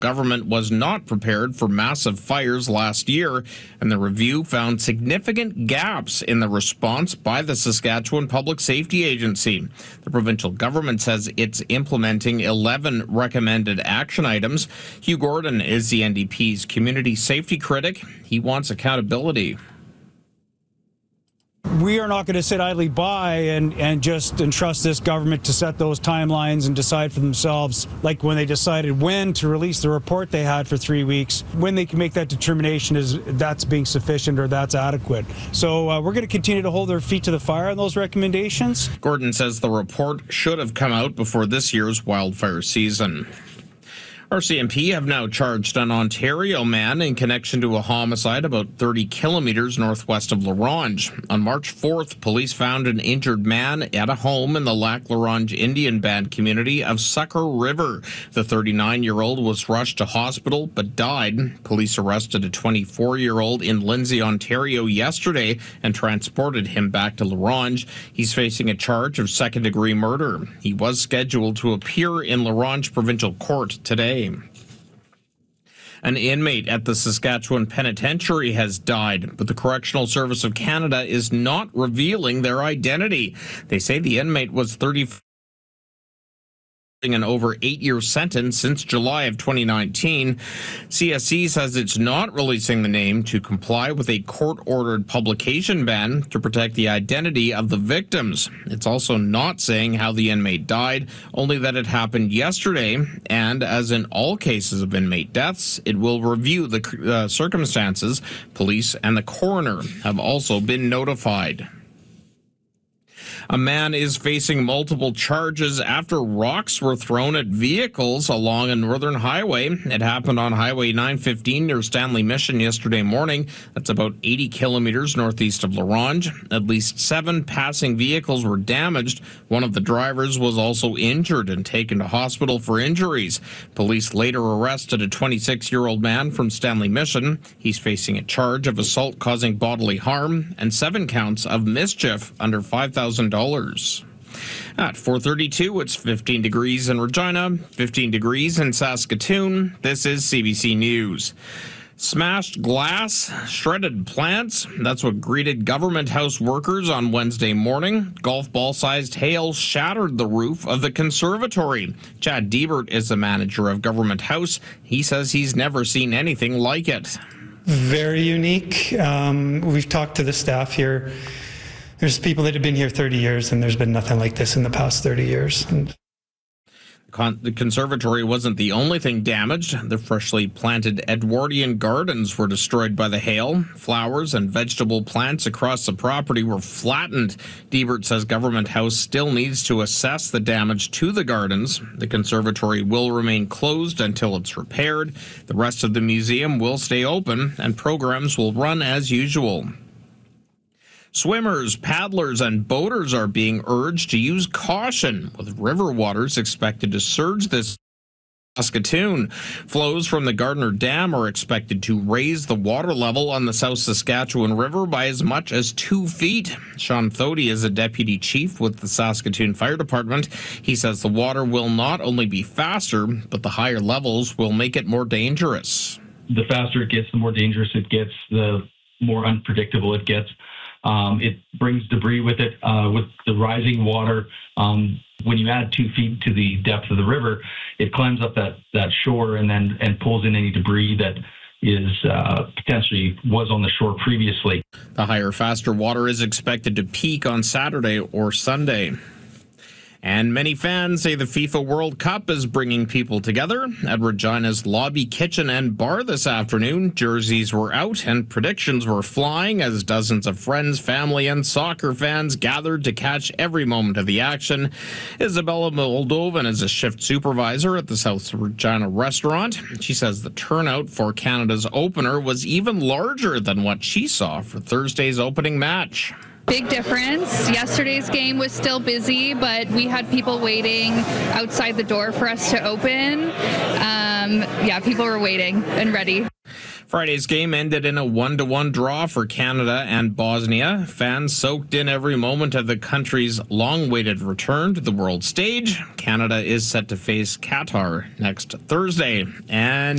Government was not prepared for massive fires last year, and the review found significant gaps in the response by the Saskatchewan Public Safety Agency. The provincial government says it's implementing 11 recommended action items. Hugh Gordon is the NDP's community safety critic. He wants accountability. We are not going to sit idly by and just entrust this government to set those timelines and decide for themselves, like when they decided when to release the report they had for 3 weeks, when they can make that determination is that's being sufficient or that's adequate. So we're going to continue to hold their feet to the fire on those recommendations. Gordon says the report should have come out before this year's wildfire season. RCMP have now charged an Ontario man in connection to a homicide about 30 kilometers northwest of La Ronge. On March 4th, police found an injured man at a home in the Lac La Ronge Indian Band community of Sucker River. The 39-year-old was rushed to hospital but died. Police arrested a 24-year-old in Lindsay, Ontario yesterday and transported him back to La Ronge. He's facing a charge of second-degree murder. He was scheduled to appear in La Ronge Provincial Court today. An inmate at the Saskatchewan Penitentiary has died, but the Correctional Service of Canada is not revealing their identity. They say the inmate was 34. An over 8-year sentence since July of 2019. CSC says it's not releasing the name to comply with a court-ordered publication ban to protect the identity of the victims. It's also not saying how the inmate died, only that it happened yesterday, and as in all cases of inmate deaths, it will review the circumstances. Police and the coroner have also been notified. A man is facing multiple charges after rocks were thrown at vehicles along a northern highway. It happened on Highway 915 near Stanley Mission yesterday morning. That's about 80 kilometers northeast of La Ronge. At least 7 passing vehicles were damaged. One of the drivers was also injured and taken to hospital for injuries. Police later arrested a 26-year-old man from Stanley Mission. He's facing a charge of assault causing bodily harm and 7 counts of mischief under $5,000. At 4:32, it's 15 degrees in Regina, 15 degrees in Saskatoon. This is CBC News. Smashed glass, shredded plants. That's what greeted Government House workers on Wednesday morning. Golf ball-sized hail shattered the roof of the conservatory. Chad Diebert is the manager of Government House. He says he's never seen anything like it. Very unique. We've talked to the staff here. There's people that have been here 30 years, and there's been nothing like this in the past 30 years. The conservatory wasn't the only thing damaged. The freshly planted Edwardian gardens were destroyed by the hail. Flowers and vegetable plants across the property were flattened. Diebert says Government House still needs to assess the damage to the gardens. The conservatory will remain closed until it's repaired. The rest of the museum will stay open, and programs will run as usual. Swimmers, paddlers, and boaters are being urged to use caution, with river waters expected to surge this Saskatoon. Flows from the Gardner Dam are expected to raise the water level on the South Saskatchewan River by as much as 2 feet. Sean Thody is a deputy chief with the Saskatoon Fire Department. He says the water will not only be faster, but the higher levels will make it more dangerous. The faster it gets, the more dangerous it gets, the more unpredictable it gets. It brings debris with it. With the rising water, when you add 2 feet to the depth of the river, it climbs up that shore and pulls in any debris that is potentially was on the shore previously. The higher, faster water is expected to peak on Saturday or Sunday. And many fans say the FIFA World Cup is bringing people together. At Regina's Lobby Kitchen and Bar this afternoon, jerseys were out and predictions were flying as dozens of friends, family, and soccer fans gathered to catch every moment of the action. Isabella Moldovan is a shift supervisor at the South Regina restaurant. She says the turnout for Canada's opener was even larger than what she saw for Thursday's opening match. Big difference. Yesterday's game was still busy, but we had people waiting outside the door for us to open. People were waiting and ready. Friday's game ended in a 1-1 draw for Canada and Bosnia. Fans soaked in every moment of the country's long-awaited return to the world stage. Canada is set to face Qatar next Thursday. And